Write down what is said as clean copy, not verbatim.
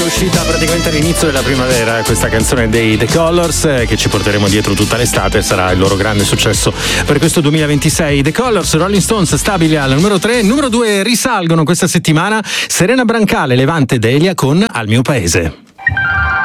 uscita praticamente all'inizio della primavera, questa canzone dei The Colors, che ci porteremo dietro tutta l'estate, sarà il loro grande successo per questo 2026. The Colors, Rolling Stones stabili al numero 3, numero 2 risalgono questa settimana Serena Brancale, Levante Delia con Al mio paese.